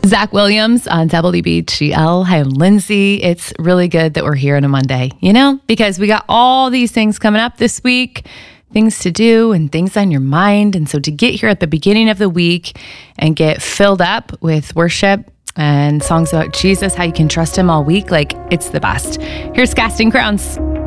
Zach Williams on WBGL. Hi, I'm Lindsay. It's really good that we're here on a Monday, because we got all these things coming up this week, things to do and things on your mind. And so to get here at the beginning of the week and get filled up with worship and songs about Jesus, how you can trust him all week, it's the best. Here's Casting Crowns.